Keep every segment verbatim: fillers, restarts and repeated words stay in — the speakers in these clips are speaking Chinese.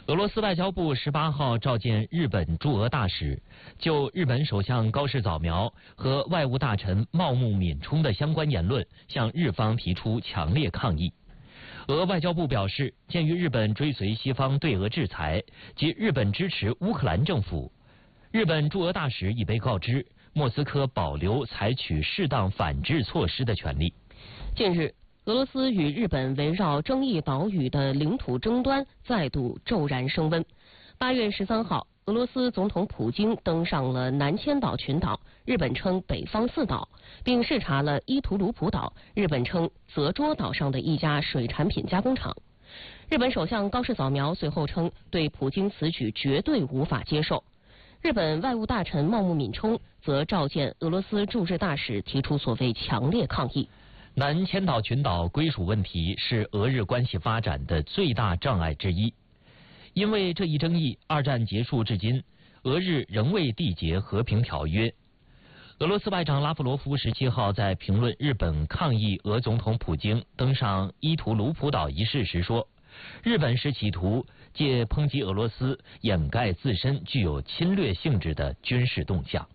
俄罗斯外交部十八号召见日本驻俄大使，就日本首相高市早苗和外务大臣茂木敏充的相关言论，向日方提出强烈抗议。俄外交部表示，鉴于日本追随西方对俄制裁及日本支持乌克兰政府，日本驻俄大使已被告知莫斯科保留采取适当反制措施的权利。 近日，俄罗斯与日本围绕争议岛屿的领土争端再度骤然升温。八月十三号，俄罗斯总统普京登上了南千岛群岛，日本称北方四岛，并视察了伊图鲁普岛，日本称泽捉岛上的一家水产品加工厂。日本首相高市早苗随后称，对普京此举绝对无法接受。日本外务大臣茂木敏充则召见俄罗斯驻日大使，提出所谓强烈抗议。 南千岛群岛归属问题是俄日关系发展的最大障碍之一，因为这一争议，二战结束至今，俄日仍未缔结和平条约。俄罗斯外长拉夫罗夫十七号在评论日本抗议俄总统普京登上伊图鲁普岛一事时说，日本是企图借抨击俄罗斯掩盖自身具有侵略性质的军事动向。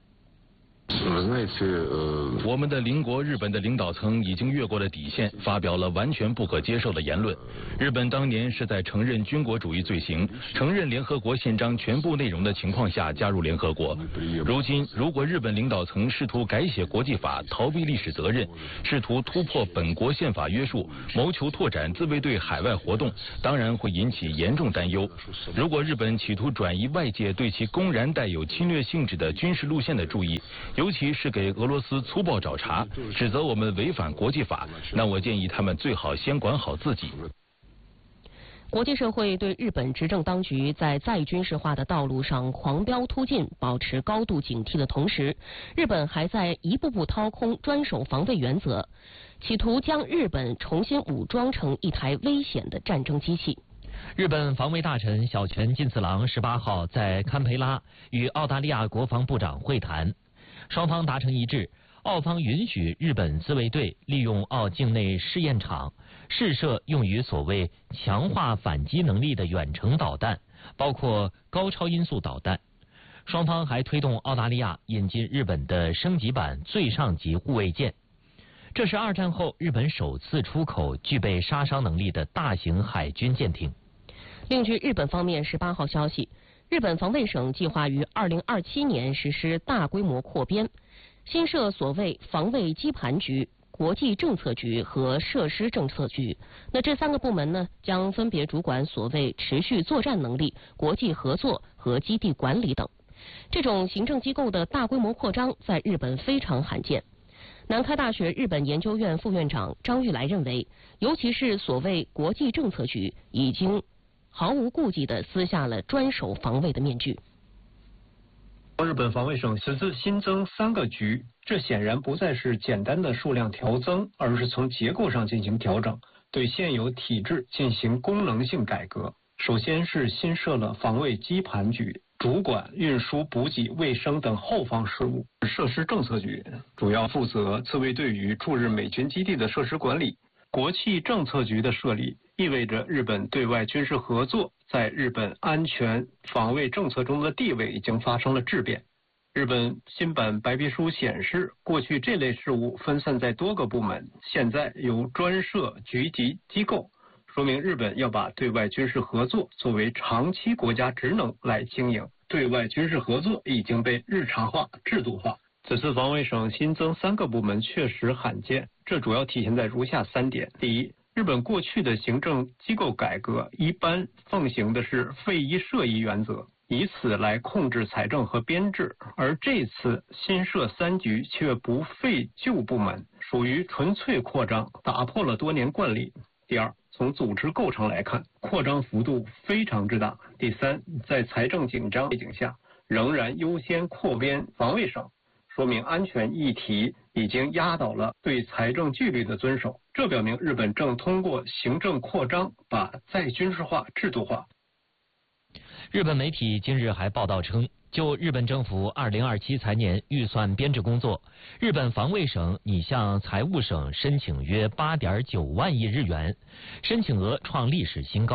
我们的邻国日本的领导层已经越过了底线，发表了完全不可接受的言论。日本当年是在承认军国主义罪行、承认联合国宪章全部内容的情况下加入联合国。如今，如果日本领导层试图改写国际法、逃避历史责任，试图突破本国宪法约束，谋求拓展自卫队海外活动，当然会引起严重担忧。如果日本企图转移外界对其公然带有侵略性质的军事路线的注意，尤其是给俄罗斯粗暴找茬，指责我们违反国际法，那我建议他们最好先管好自己。 国际社会对日本执政当局在再军事化的道路上狂飙突进保持高度警惕的同时，日本还在一步步掏空专守防卫原则，企图将日本重新武装成一台危险的战争机器。 日本防卫大臣小泉进次郎十八号在堪培拉与澳大利亚国防部长会谈，双方达成一致，澳方允许日本自卫队利用澳境内试验场试射用于所谓强化反击能力的远程导弹，包括高超音速导弹。双方还推动澳大利亚引进日本的升级版最上级护卫舰，这是二战后日本首次出口具备杀伤能力的大型海军舰艇。 另据日本方面十八号消息，日本防卫省计划于二零二七年实施大规模扩编，新设所谓防卫基盘局、国际政策局和设施政策局。那这三个部门呢，将分别主管所谓持续作战能力、国际合作和基地管理等。这种行政机构的大规模扩张在日本非常罕见。南开大学日本研究院副院长张玉来认为，尤其是所谓国际政策局，已经毫无顾忌地撕下了专守防卫的面具。 日本防卫省此次新增三个局，这显然不再是简单的数量调增，而是从结构上进行调整，对现有体制进行功能性改革。首先是新设了防卫基盘局，主管运输、补给、卫生等后方事务；设施政策局主要负责自卫队与驻日美军基地的设施管理。国际政策局的设立意味着日本对外军事合作在日本安全防卫政策中的地位已经发生了质变。日本新版白皮书显示，过去这类事务分散在多个部门，现在由专设局级机构，说明日本要把对外军事合作作为长期国家职能来经营，对外军事合作已经被日常化、制度化。此次防卫省新增三个部门确实罕见，这主要体现在如下三点：第一，日本过去的行政机构改革一般奉行的是废一设一原则，以此来控制财政和编制，而这次新设三局却不废旧部门，属于纯粹扩张，打破了多年惯例。第二，从组织构成来看，扩张幅度非常之大。第三，在财政紧张背景下，仍然优先扩编防卫省，说明安全议题已经压倒了对财政纪律的遵守，这表明日本正通过行政扩张把再军事化制度化。 日本媒体今日还报道称，就日本政府二零二七财年预算编制工作，日本防卫省拟向财务省申请约 八点九万亿日元，申请额创历史新高，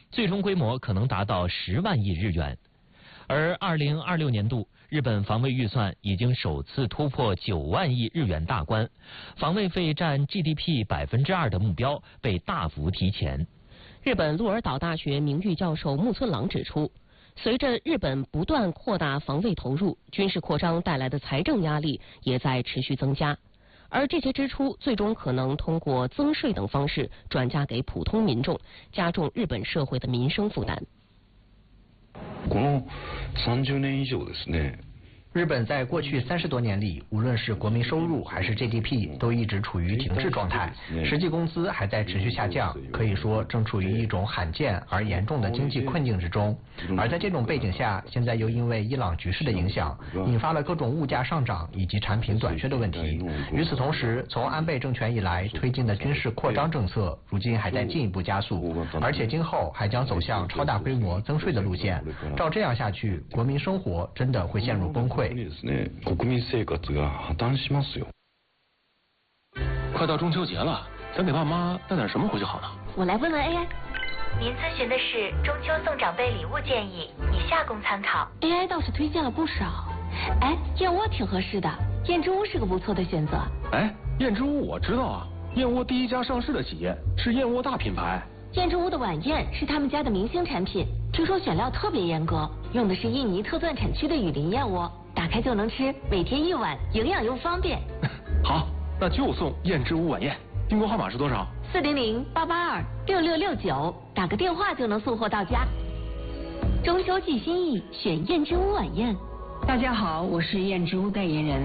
最终规模可能达到十万亿日元。而二零二六年度，日本防卫预算已经首次突破九万亿日元大关，防卫费占 G D P 百分之二的目标被大幅提前。 日本鹿儿岛大学名誉教授木村朗指出，随着日本不断扩大防卫投入，军事扩张带来的财政压力也在持续增加，而这些支出最终可能通过增税等方式转嫁给普通民众，加重日本社会的民生负担。 このさんじゅうねん以上ですね。 日本在过去三十多年里，无论是国民收入还是 G D P， 都一直处于停滞状态，实际工资还在持续下降，可以说正处于一种罕见而严重的经济困境之中。而在这种背景下，现在又因为伊朗局势的影响，引发了各种物价上涨以及产品短缺的问题。与此同时，从安倍政权以来推进的军事扩张政策，如今还在进一步加速，而且今后还将走向超大规模增税的路线。照这样下去，国民生活真的会陷入崩溃。 国民生活が破綻しますよ。 快到中秋节了，咱给爸妈带点什么回去好呢？ 我来问问 A I。您咨询的是中秋送长辈礼物建议，以下供参考。A I 倒是推荐了不少。哎，燕窝挺合适的，燕之屋是个不错的选择。 哎，燕之屋我知道啊，燕窝第一家上市的企业是燕窝大品牌。 燕之屋的晚宴是他们家的明星产品，听说选料特别严格，用的是印尼特钻产区的雨林燕窝。打开就能吃，每天一碗，营养又方便。 好，那就送燕之屋晚宴。订购号码是多少？ 四零零八八二六六六九，打个电话就能送货到家。中秋寄心意，选燕之屋晚宴。 大家好，我是燕之屋代言人。